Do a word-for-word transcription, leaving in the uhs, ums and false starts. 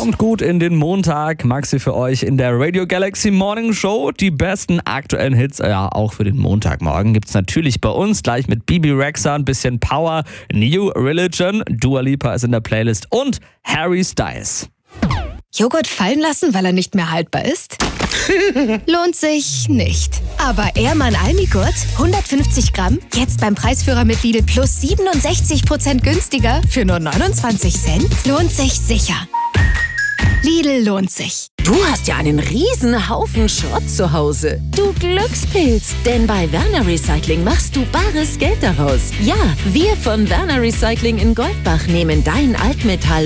Kommt gut in den Montag. Maxi für euch in der Radio Galaxy Morning Show. Die besten aktuellen Hits, ja, auch für den Montagmorgen gibt's natürlich bei uns. Gleich mit Bibi Rexha, ein bisschen Power. New Religion, Dua Lipa ist in der Playlist und Harry Styles. Joghurt fallen lassen, weil er nicht mehr haltbar ist? Lohnt sich nicht. Aber Ehrmann Almigurt, hundertfünfzig Gramm, jetzt beim Preisführer mit Lidl Plus siebenundsechzig Prozent günstiger für nur neunundzwanzig Cent? Lohnt sich sicher. Lidl lohnt sich. Du hast ja einen riesen Haufen Schrott zu Hause. Du Glückspilz, denn bei Werner Recycling machst du bares Geld daraus. Ja, wir von Werner Recycling in Goldbach nehmen dein Altmetall